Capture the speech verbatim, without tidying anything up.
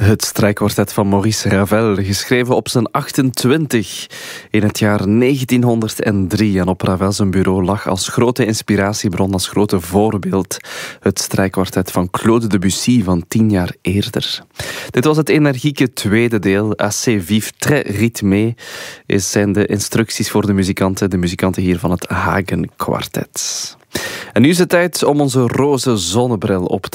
Het strijkkwartet van Maurice Ravel, geschreven op zijn achtentwintig in het jaar negentienhonderddrie. En op Ravel zijn bureau lag als grote inspiratiebron, als grote voorbeeld, het strijkkwartet van Claude Debussy van tien jaar eerder. Dit was het energieke tweede deel. Assez vif, très rythmé zijn de instructies voor de muzikanten, de muzikanten hier van het Hagen Kwartet. En nu is het tijd om onze roze zonnebril op te